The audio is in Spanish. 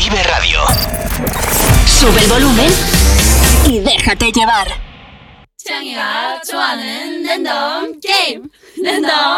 Vive Radio. Sube el volumen y déjate llevar. 창이가 좋아하는 랜덤 게임 랜덤